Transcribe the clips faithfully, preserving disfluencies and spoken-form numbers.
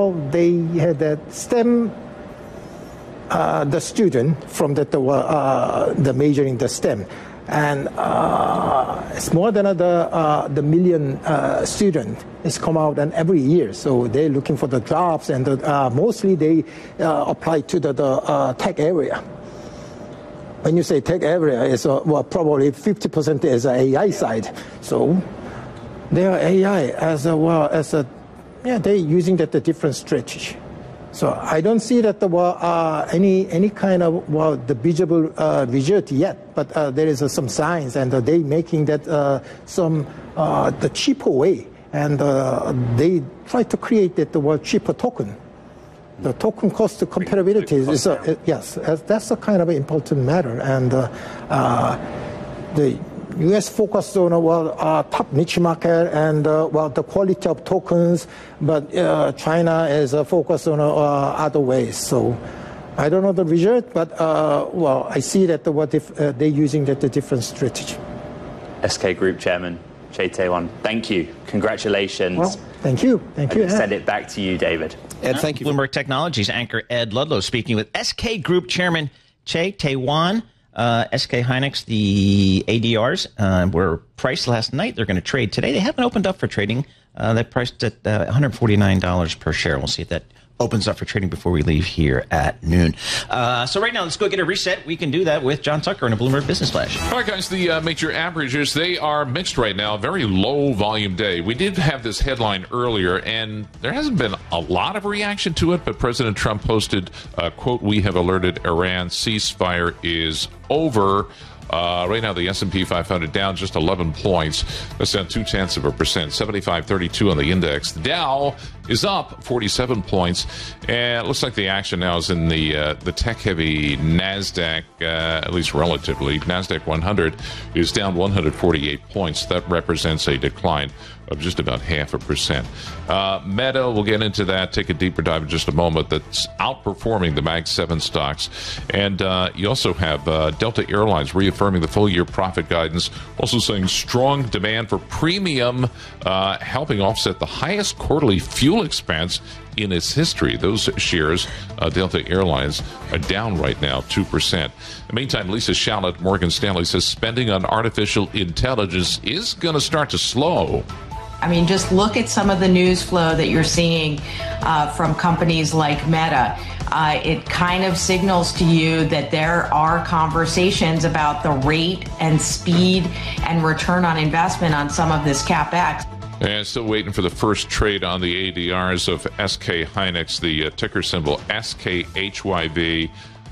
well, they had that STEM, uh, the student from the, the, uh, the major in the STEM. And uh, it's more than the, uh, the million uh, student is come out and every year. So they're looking for the jobs, and the, uh, mostly they uh, apply to the, the uh, tech area. When you say tech area, it's uh, well, probably fifty percent is A I side. So they are A I as a, well as a, yeah, they're using that the different strategy. So I don't see that there were uh, any any kind of well the visible uh, result yet, but uh, there is uh, some signs, and uh, they making that uh, some uh, the cheaper way, and uh, they try to create that the uh, cheaper token. The token cost comparability is, is a, it, yes, that's a kind of an important matter, and uh, uh, the U S focused on uh, well uh, top niche market and uh, well the quality of tokens, but uh, China is uh, focused on uh, other ways. So I don't know the result, but uh, well I see that the, what if uh, they're using that the different strategy. S K Group Chairman Choi Tae-won, thank you, congratulations. Well, thank you, thank you. I send it back to you, David. Ed, thank you. Bloomberg Technologies anchor Ed Ludlow speaking with S K Group Chairman Choi Tae-won. Uh, S K Hynix, the A D Rs uh, were priced last night. They're going to trade today. They haven't opened up for trading. Uh, they're priced at uh, one hundred forty-nine dollars per share. We'll see if that opens up for trading before we leave here at noon. Uh, so right now, let's go get a reset. We can do that with John Tucker in a Bloomberg Business Flash. All right, guys, the uh, major averages, they are mixed right now. Very low volume day. We did have this headline earlier, and there hasn't been a lot of reaction to it, but President Trump posted, uh, quote, "We have alerted Iran ceasefire is over." Uh, right now, the S and P five hundred down just eleven points. That's down two-tenths of a percent, seventy-five thirty-two on the index. The Dow is up forty-seven points. And it looks like the action now is in the uh, the tech-heavy NASDAQ, uh, at least relatively. NASDAQ one hundred is down one hundred forty-eight points. That represents a decline of just about half a percent. Uh, Meta, we'll get into that, take a deeper dive in just a moment, that's outperforming the Mag seven stocks. And uh, you also have uh, Delta Airlines reaffirming the full-year profit guidance, also saying strong demand for premium, uh, helping offset the highest quarterly fuel expense in its history. Those shares, uh, Delta Airlines, are down right now, two percent. In the meantime, Lisa Shallett, Morgan Stanley, says spending on artificial intelligence is going to start to slow. I mean, just look at some of the news flow that you're seeing uh, from companies like Meta. Uh, it kind of signals to you that there are conversations about the rate and speed and return on investment on some of this CapEx. And still waiting for the first trade on the A D Rs of S K Hynix, the uh, ticker symbol S K H Y V.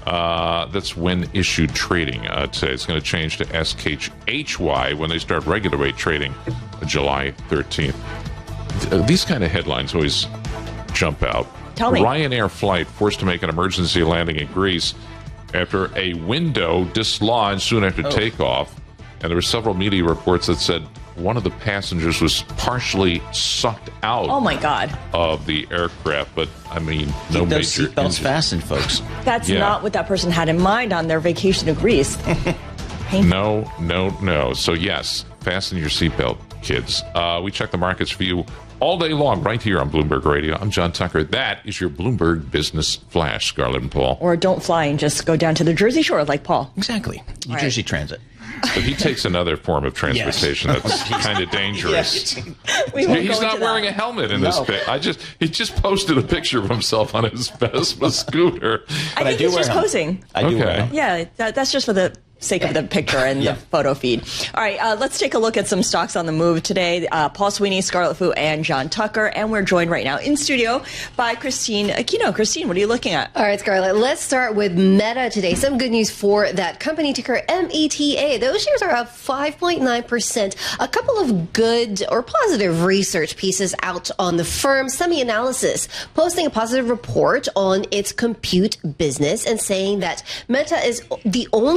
Uh, that's when issued trading uh, today. It's going to change to S K H Y when they start regular rate trading July thirteenth. Th- these kind of headlines always jump out. Tell me. Ryanair flight forced to make an emergency landing in Greece after a window dislodged soon after oh. takeoff. And there were several media reports that said one of the passengers was partially sucked out oh my God. of the aircraft. But, I mean, no Keep those major seatbelts injury. fastened, folks. That's Yeah. not what that person had in mind on their vacation to Greece. No, no, no. So, yes, fasten your seatbelt, kids. Uh, we check the markets for you all day long right here on Bloomberg Radio. I'm John Tucker. That is your Bloomberg Business Flash, Scarlett and Paul. Or don't fly and just go down to the Jersey Shore like Paul. Exactly. New All Jersey right. Transit. But he takes another form of transportation Yes. that's kind of dangerous. We won't He's go not into wearing that. a helmet in No. this pic. I just he just posted a picture of himself on his Vespa scooter. I But I think do he's wear just a helmet. posing. I do Okay. wear a helmet. Yeah, that, that's just for the sake of the picture and Yeah. the photo feed. All right, uh, let's take a look at some stocks on the move today. Uh, Paul Sweeney, Scarlett Fu, and John Tucker. And we're joined right now in studio by Christine Aquino. Christine, what are you looking at? All right, Scarlett, let's start with Meta today. Some good news for that company, ticker M E T A. Those shares are up five point nine percent. A couple of good or positive research pieces out on the firm. SemiAnalysis posting a positive report on its compute business and saying that Meta is the only hyper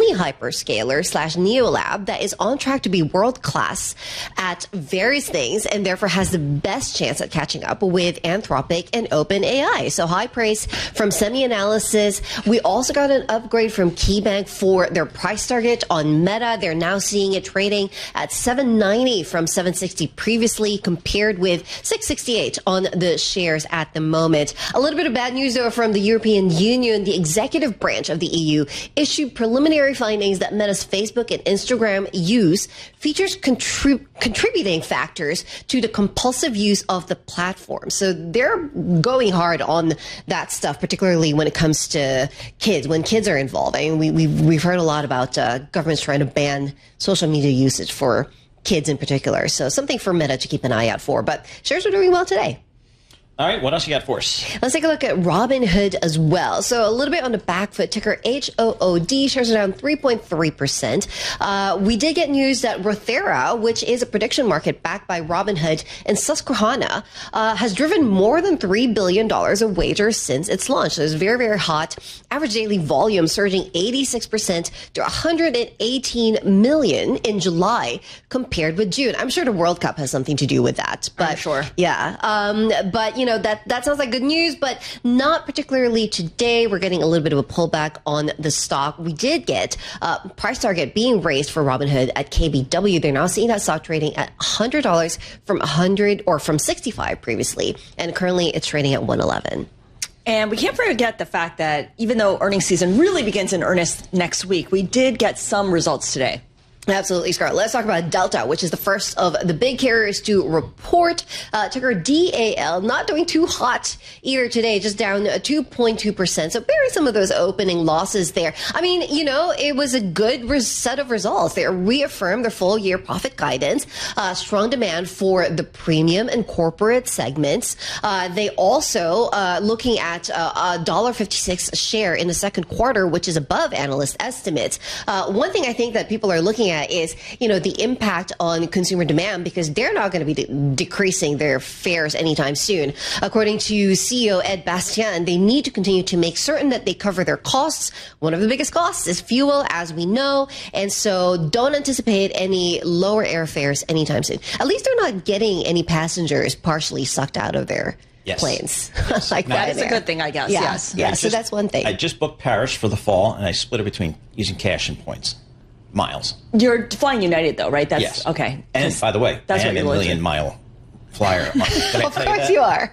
hyperscaler slash neolab that is on track to be world-class at various things and therefore has the best chance at catching up with Anthropic and OpenAI. So high praise from SemiAnalysis. We also got an upgrade from KeyBank for their price target on Meta. They're now seeing it trading at seven ninety from seven sixty previously, compared with six sixty-eight on the shares at the moment. A little bit of bad news, though, from the European Union. The executive branch of the E U issued preliminary findings that Meta's Facebook and Instagram use features contrib- contributing factors to the compulsive use of the platform. So they're going hard on that stuff, particularly when it comes to kids, when kids are involved. I mean, we, we've, we've heard a lot about uh, governments trying to ban social media usage for kids in particular. So something for Meta to keep an eye out for. But shares are doing well today. All right, what else you got for us? Let's take a look at Robinhood as well. So a little bit on the back foot, ticker H O O D, shares are down three point three percent. Uh, we did get news that Rothera, which is a prediction market backed by Robinhood and Susquehanna, uh, has driven more than three billion dollars of wagers since its launch. So it's very, very hot. Average daily volume surging eighty-six percent to one hundred eighteen million in July compared with June. I'm sure the World Cup has something to do with that. But I'm sure. Yeah. Um, but, you know, that, that sounds like good news, but not particularly today. We're getting a little bit of a pullback on the stock. We did get uh, price target being raised for Robinhood at K B W. They're now seeing that stock trading at one hundred dollars from one hundred or from sixty-five previously, and currently it's trading at one eleven. And we can't forget the fact that even though earnings season really begins in earnest next week, we did get some results today. Absolutely, Scarlett. Let's talk about Delta, which is the first of the big carriers to report. Uh, ticker D A L, not doing too hot either today, just down two point two percent. So bearing some of those opening losses there. I mean, you know, it was a good res- set of results. They reaffirmed their full year profit guidance, uh, strong demand for the premium and corporate segments. Uh, they also uh, looking at uh, a one dollar fifty-six a share in the second quarter, which is above analyst estimates. Uh, one thing I think that people are looking at is, you know, the impact on consumer demand, because they're not going to be de- decreasing their fares anytime soon. According to C E O Ed Bastian, they need to continue to make certain that they cover their costs. One of the biggest costs is fuel, as we know, and so don't anticipate any lower airfares anytime soon. At least they're not getting any passengers partially sucked out of their yes. planes. Yes. like now, that is there. a good thing, I guess. Yeah. Yes. Yeah. Just, so that's one thing. I just booked Paris for the fall, and I split it between using cash and points. Miles. You're flying United, though, right? That's yes. Okay. And by the way, that's I am a million mile flyer. Can I of tell course you, you are.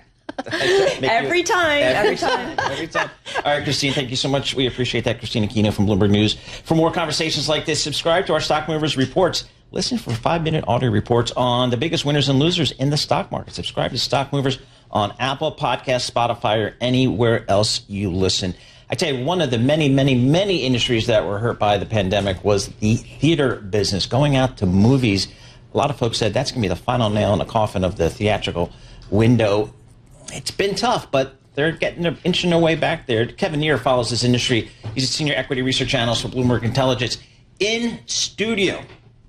Every you, time. Every, every time. Every time. All right, Christine, thank you so much. We appreciate that. Christine Aquino from Bloomberg News. For more conversations like this, subscribe to our Stock Movers Reports. Listen for five-minute audio reports on the biggest winners and losers in the stock market. Subscribe to Stock Movers on Apple Podcasts, Spotify, or anywhere else you listen. I tell you, one of the many, many, many industries that were hurt by the pandemic was the theater business. Going out to movies, a lot of folks said that's going to be the final nail in the coffin of the theatrical window. It's been tough, but they're getting their, inching their way back there. Kevin Neer follows this industry. He's a senior equity research analyst for Bloomberg Intelligence. In studio.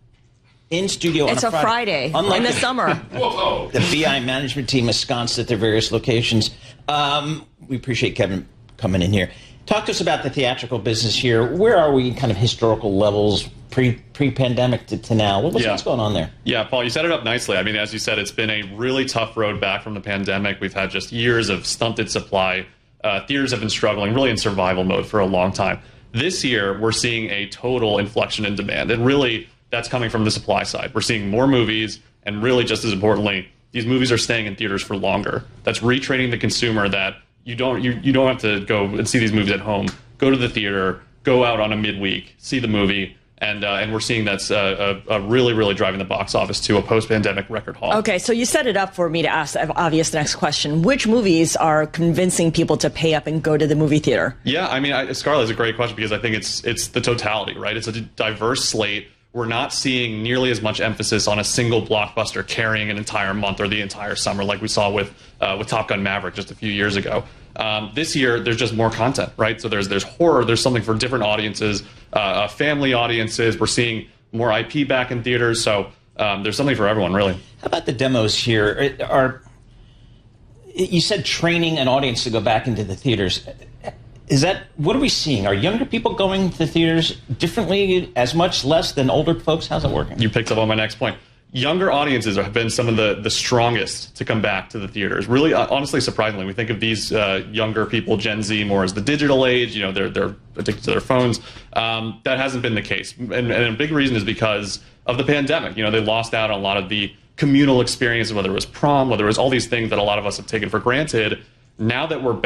In studio it's on a Friday. Friday. Unlike in the, the summer. Whoa. The B I management team ensconced at their various locations. Um, we appreciate Kevin coming in here. Talk to us about the theatrical business here. Where are we in kind of historical levels, pre, pre-pandemic to, to now? What's, yeah. what's going on there? Yeah, Paul, you set it up nicely. I mean, as you said, it's been a really tough road back from the pandemic. We've had just years of stunted supply. Uh, theaters have been struggling really in survival mode for a long time. This year, we're seeing a total inflection in demand. And really, that's coming from the supply side. We're seeing more movies, and really, just as importantly, these movies are staying in theaters for longer. That's retraining the consumer that You don't you, you don't have to go and see these movies at home. Go to the theater, go out on a midweek, see the movie, and uh, and we're seeing that's uh, a, a really, really driving the box office to a post-pandemic record haul. Okay, so you set it up for me to ask the obvious next question. Which movies are convincing people to pay up and go to the movie theater? Yeah, I mean, I, Scarlett, is a great question because I think it's it's the totality, right? It's a diverse slate. We're not seeing nearly as much emphasis on a single blockbuster carrying an entire month or the entire summer like we saw with uh, with Top Gun Maverick just a few years ago. Um, this year, there's just more content, right? So there's there's horror, there's something for different audiences, uh, uh, family audiences. We're seeing more I P back in theaters, so um, there's something for everyone, really. How about the demos here? Are you said training an audience to go back into the theaters? Is that, what are we seeing? Are younger people going to theaters differently, as much, less than older folks? How's it working? You picked up on my next point. Younger audiences have been some of the, the strongest to come back to the theaters. Really, uh, honestly, surprisingly, we think of these uh, younger people, Gen Z, more as the digital age. You know, they're they're addicted to their phones. Um, that hasn't been the case, and, and a big reason is because of the pandemic. You know, they lost out on a lot of the communal experiences, whether it was prom, whether it was all these things that a lot of us have taken for granted. Now that we're